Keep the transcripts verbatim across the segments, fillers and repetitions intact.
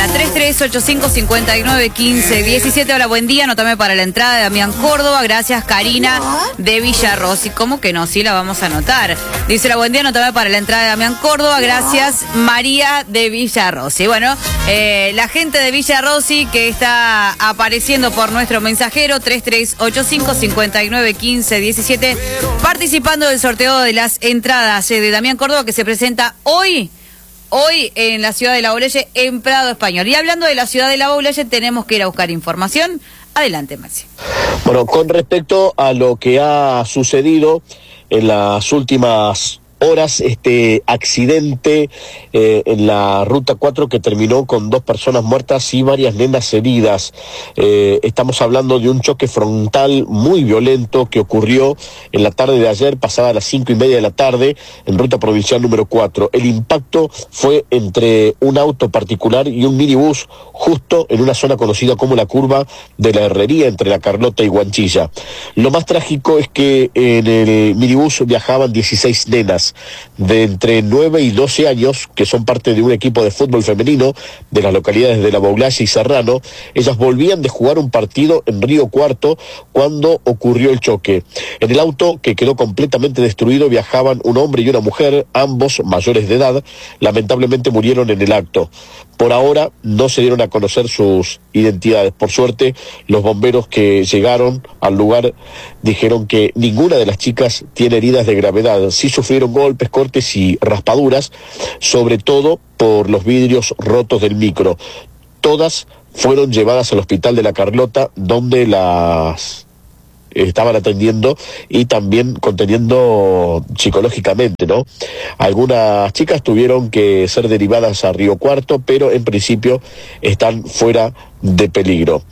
al tres tres ocho cinco cinco nueve uno cinco uno siete. Hola, buen día, anótame para la entrada de Damián Córdoba. Gracias, Karina de Villarrossi. ¿Cómo que no? Sí, la vamos a anotar. Dice la buen día, anótame para la entrada de Damián Córdoba. Gracias, María de Villarrossi. Bueno, eh, la gente de Villarrossi que está apareciendo por nuestro mensajero tres tres ocho cinco cinco nueve uno cinco uno siete, participando del sorteo de las entradas eh, de Damián Córdoba, que se presenta hoy Hoy en la ciudad de La Bauleye, en Prado Español. Y hablando de la ciudad de La Bauleye, tenemos que ir a buscar información. Adelante, Maxi. Bueno, con respecto a lo que ha sucedido en las últimas horas, este accidente eh, en la ruta cuatro que terminó con dos personas muertas y varias nenas heridas. Eh, estamos hablando de un choque frontal muy violento que ocurrió en la tarde de ayer, pasada las cinco y media de la tarde, en ruta provincial número cuatro. El impacto fue entre un auto particular y un minibús, justo en una zona conocida como la curva de la Herrería, entre La Carlota y Guanchilla. Lo más trágico es que en el minibús viajaban dieciséis nenas de entre nueve y doce años, que son parte de un equipo de fútbol femenino de las localidades de La Bauleye y Serrano. Ellas volvían de jugar un partido en Río Cuarto cuando ocurrió el choque. En el auto, que quedó completamente destruido, viajaban un hombre y una mujer, ambos mayores de edad. Lamentablemente murieron en el acto. Por ahora no se dieron a conocer sus identidades. Por suerte, los bomberos que llegaron al lugar dijeron que ninguna de las chicas tiene heridas de gravedad. Sí sufrieron golpes, cortes y raspaduras, sobre todo por los vidrios rotos del micro. Todas fueron llevadas al hospital de La Carlota, donde las estaban atendiendo y también conteniendo psicológicamente, ¿no? Algunas chicas tuvieron que ser derivadas a Río Cuarto, pero en principio están fuera de peligro.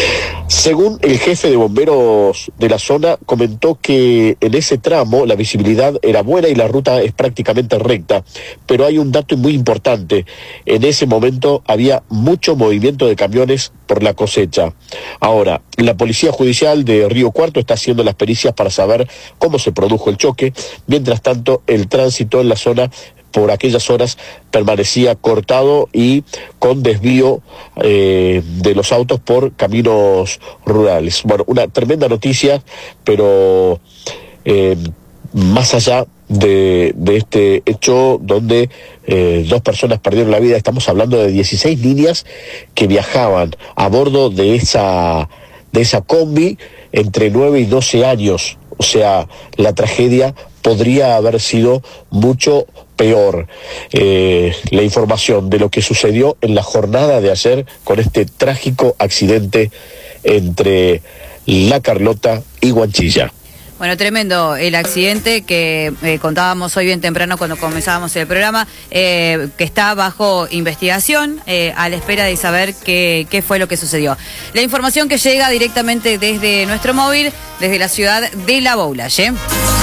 Según el jefe de bomberos de la zona, comentó que en ese tramo la visibilidad era buena y la ruta es prácticamente recta, pero hay un dato muy importante: en ese momento había mucho movimiento de camiones por la cosecha. Ahora, la Policía Judicial de Río Cuarto está haciendo las pericias para saber cómo se produjo el choque. Mientras tanto, el tránsito en la zona por aquellas horas permanecía cortado y con desvío eh, de los autos por caminos rurales. Bueno, una tremenda noticia, pero eh, más allá de, de este hecho donde eh, dos personas perdieron la vida, estamos hablando de dieciséis niñas que viajaban a bordo de esa, de esa combi entre nueve y doce años. O sea, la tragedia podría haber sido mucho peor. Eh, la información de lo que sucedió en la jornada de ayer con este trágico accidente entre La Carlota y Guanchilla. Bueno, tremendo el accidente que eh, contábamos hoy bien temprano cuando comenzábamos el programa, eh, que está bajo investigación, eh, a la espera de saber qué, qué fue lo que sucedió. La información que llega directamente desde nuestro móvil, desde la ciudad de La Bauleye.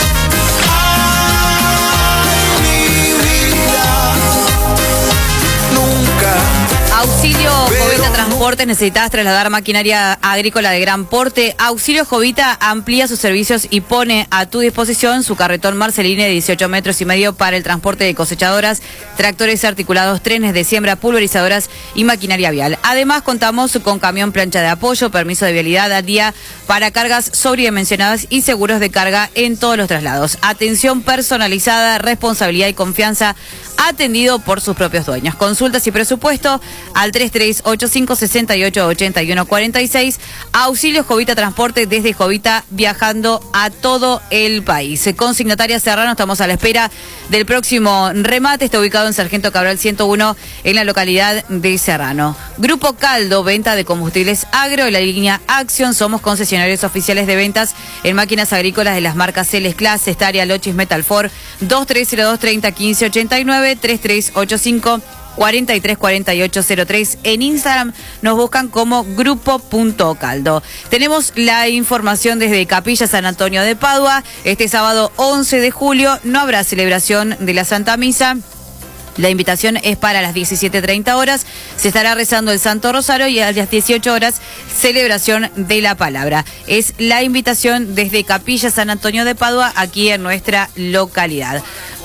Auxilio Jovita Transportes, necesitas trasladar maquinaria agrícola de gran porte. Auxilio Jovita amplía sus servicios y pone a tu disposición su carretón Marceline de dieciocho metros y medio para el transporte de cosechadoras, tractores articulados, trenes de siembra, pulverizadoras y maquinaria vial. Además, contamos con camión plancha de apoyo, permiso de vialidad al día para cargas sobredimensionadas y seguros de carga en todos los traslados. Atención personalizada, responsabilidad y confianza, atendido por sus propios dueños. Consultas y presupuesto al tres tres ocho cinco seis ocho ocho uno cuatro seis. Auxilio Jovita Transporte, desde Jovita, viajando a todo el país. Consignataria Serrano, estamos a la espera del próximo remate. Está ubicado en Sargento Cabral ciento uno, en la localidad de Serrano. Grupo Caldo, venta de combustibles agro, en la línea Acción. Somos concesionarios oficiales de ventas en máquinas agrícolas de las marcas Celes, Class, Estaria, Lochis, Metalfor. Dos tres cero dos treinta quince ochenta y nueve, tres tres ocho cinco cuarenta y tres cuarenta y ocho cero tres. En Instagram nos buscan como grupo.caldo. Tenemos la información desde Capilla San Antonio de Padua. Este sábado once de julio no habrá celebración de la Santa Misa. La invitación es para las diecisiete treinta horas. Se estará rezando el Santo Rosario y a las dieciocho horas celebración de la palabra. Es la invitación desde Capilla San Antonio de Padua, aquí en nuestra localidad.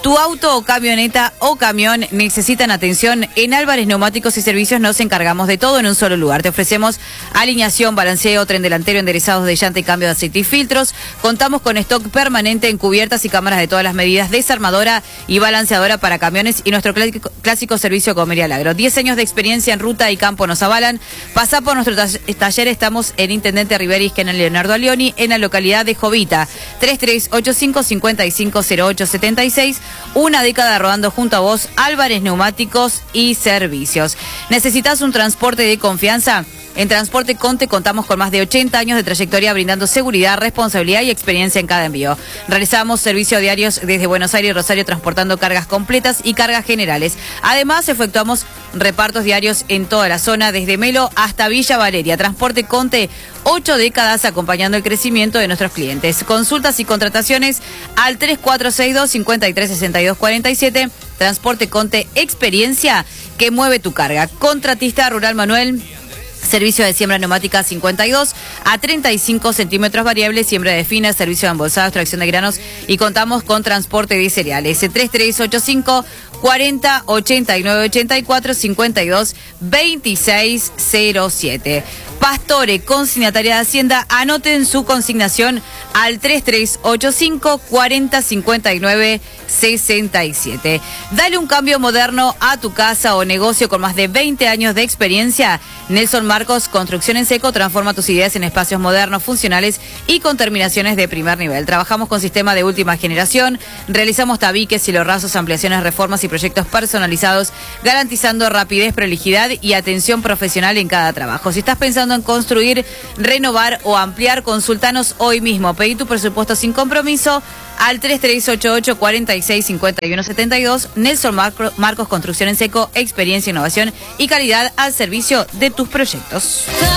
Tu auto o camioneta o camión necesitan atención. En Álvarez Neumáticos y Servicios nos encargamos de todo en un solo lugar. Te ofrecemos alineación, balanceo, tren delantero, enderezados de llanta y cambio de aceite y filtros. Contamos con stock permanente en cubiertas y cámaras de todas las medidas, desarmadora y balanceadora para camiones y nuestro clásico, clásico servicio Comercial Agro. diez años de experiencia en ruta y campo nos avalan. Pasá por nuestro taller, estamos en Intendente Rivera Isquia, en Leonardo Alioni, en la localidad de Jovita. tres tres ocho cinco, cinco cinco cero ocho siete seis. Una década rodando junto a vos, Álvarez Neumáticos y Servicios. ¿Necesitas un transporte de confianza? En Transporte Conte contamos con más de ochenta años de trayectoria brindando seguridad, responsabilidad y experiencia en cada envío. Realizamos servicios diarios desde Buenos Aires y Rosario transportando cargas completas y cargas generales. Además, efectuamos repartos diarios en toda la zona, desde Melo hasta Villa Valeria. Transporte Conte, ocho décadas acompañando el crecimiento de nuestros clientes. Consultas y contrataciones al tres cuatro seis dos, cinco tres seis dos cuatro siete. Transporte Conte, experiencia que mueve tu carga. Contratista Rural Manuel. Servicio de siembra neumática cincuenta y dos a treinta y cinco centímetros variables, siembra de finas, servicio de embolsado, extracción de granos y contamos con transporte de cereales. tres tres ocho cinco, cuarenta, ochenta y nueve ochenta y cuatro, cincuenta y dos, veintiséis cero siete. Pastore, consignataria de Hacienda, anoten su consignación al tres tres ocho cinco, cuarenta, cincuenta y nueve sesenta y siete. Dale un cambio moderno a tu casa o negocio con más de veinte años de experiencia. Nelson Marcos, construcción en seco, transforma tus ideas en espacios modernos, funcionales y con terminaciones de primer nivel. Trabajamos con sistema de última generación, realizamos tabiques, hilorrazos, ampliaciones, reformas y proyectos personalizados, garantizando rapidez, prolijidad y atención profesional en cada trabajo. Si estás pensando en construir, renovar o ampliar, consultanos hoy mismo. Pedí tu presupuesto sin compromiso al tres tres ocho ocho, cuarenta y seis, cincuenta y uno setenta y dos. Nelson Marco, Marcos, construcción en seco, experiencia, innovación y calidad al servicio de tus proyectos.